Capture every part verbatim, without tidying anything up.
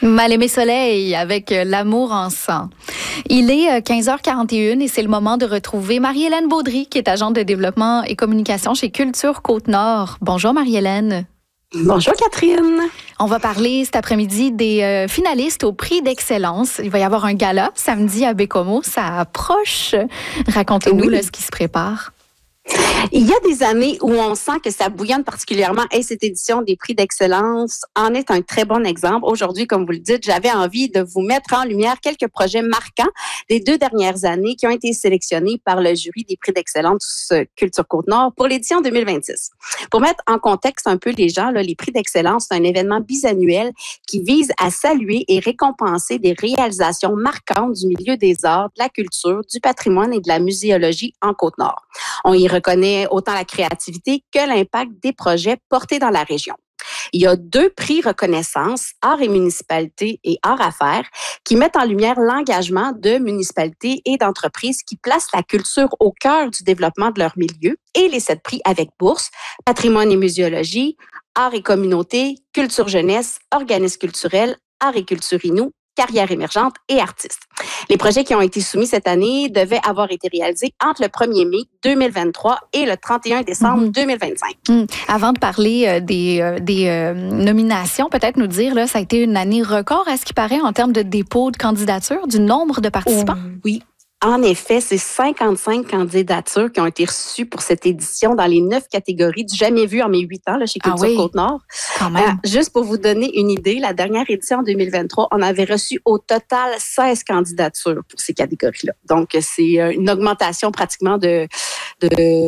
Mal-aimé soleil avec l'amour en sang. Il est quinze heures quarante et une et c'est le moment de retrouver Marie-Hélène Baudry, qui est agente de développement et communication chez Culture Côte-Nord. Bonjour Marie-Hélène. Bonjour Catherine. On va parler cet après-midi des euh, finalistes au prix d'excellence. Il va y avoir un gala samedi à Bécomo. Ça approche. Racontez-nous Oui. là, ce qui se prépare. Il y a des années où on sent que ça bouillonne particulièrement et cette édition des prix d'excellence en est un très bon exemple. Aujourd'hui, comme vous le dites, j'avais envie de vous mettre en lumière quelques projets marquants des deux dernières années qui ont été sélectionnés par le jury des prix d'excellence Culture Côte-Nord pour l'édition deux mille vingt-six. Pour mettre en contexte un peu les gens, là, les prix d'excellence, c'est un événement bisannuel qui vise à saluer et récompenser des réalisations marquantes du milieu des arts, de la culture, du patrimoine et de la muséologie en Côte-Nord. On y reconnaît autant la créativité que l'impact des projets portés dans la région. Il y a deux prix reconnaissance, Arts et municipalités et Arts affaires, qui mettent en lumière l'engagement de municipalités et d'entreprises qui placent la culture au cœur du développement de leur milieu, et les sept prix avec bourse, Patrimoine et muséologie, Arts et communauté, Culture jeunesse, Organismes culturels, Arts et culture inou, Carrière émergente et artistes. Les projets qui ont été soumis cette année devaient avoir été réalisés entre le premier mai deux mille vingt-trois et le trente et un décembre deux mille vingt-cinq. Mmh. Avant de parler euh, des, euh, des euh, nominations, peut-être nous dire, là, ça a été une année record à ce qui paraît en termes de dépôt de candidature, du nombre de participants. Oui. En effet, c'est cinquante-cinq candidatures qui ont été reçues pour cette édition dans les neuf catégories du jamais vu en mes huit ans là, chez Culture Ah oui, Côte-Nord. quand même. Euh, juste pour vous donner une idée, la dernière édition en deux mille vingt-trois, on avait reçu au total seize candidatures pour ces catégories-là. Donc, c'est une augmentation pratiquement de, de,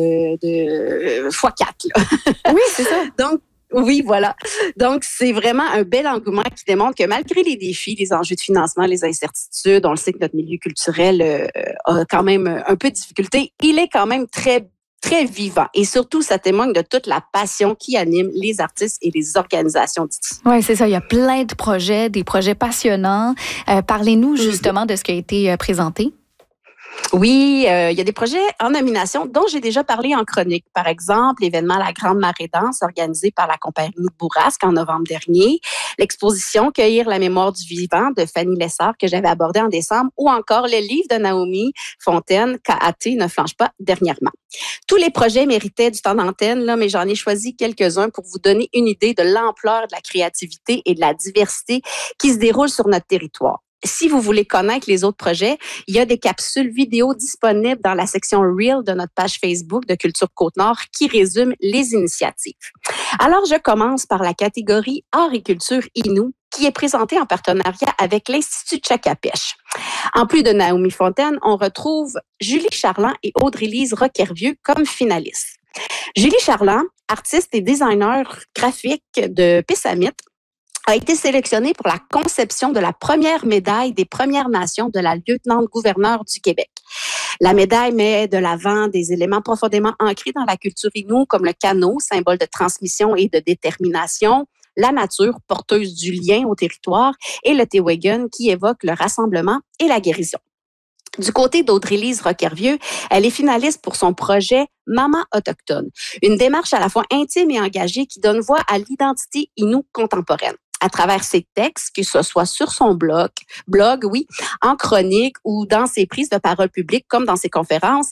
de fois quatre. Oui, c'est ça. Donc, oui, voilà. Donc, c'est vraiment un bel engouement qui démontre que malgré les défis, les enjeux de financement, les incertitudes, on le sait que notre milieu culturel euh, a quand même un peu de difficulté, il est quand même très très vivant. Et surtout, ça témoigne de toute la passion qui anime les artistes et les organisations d'ici. Oui, c'est ça. Il y a plein de projets, des projets passionnants. Euh, parlez-nous justement mm-hmm. de ce qui a été euh, présenté. Oui, euh, il y a des projets en nomination dont j'ai déjà parlé en chronique. Par exemple, l'événement La Grande Marée Danse organisé par la compagnie de Bourrasque en novembre dernier, l'exposition Cueillir la mémoire du vivant de Fanny Lessard que j'avais abordé en décembre, ou encore le livre de Naomi Fontaine, K A T ne flanche pas dernièrement. Tous les projets méritaient du temps d'antenne, là, mais j'en ai choisi quelques-uns pour vous donner une idée de l'ampleur de la créativité et de la diversité qui se déroule sur notre territoire. Si vous voulez connaître les autres projets, il y a des capsules vidéo disponibles dans la section Reel de notre page Facebook de Culture Côte-Nord qui résument les initiatives. Alors, je commence par la catégorie Arts et culture inou qui est présentée en partenariat avec l'Institut Tchakapèche. En plus de Naomi Fontaine, on retrouve Julie Charland et Audrey-Lise Roquervieux comme finalistes. Julie Charland, artiste et designer graphique de Pessamit, a été sélectionnée pour la conception de la première médaille des Premières Nations de la lieutenant-gouverneure du Québec. La médaille met de l'avant des éléments profondément ancrés dans la culture inou, comme le canot, symbole de transmission et de détermination, la nature, porteuse du lien au territoire, et le Téwégun, qui évoque le rassemblement et la guérison. Du côté d'Audrey-Lise Roquervieux, elle est finaliste pour son projet Maman autochtone, une démarche à la fois intime et engagée qui donne voix à l'identité inou contemporaine. À travers ses textes, que ce soit sur son blog, blog, oui, en chronique ou dans ses prises de parole publiques comme dans ses conférences,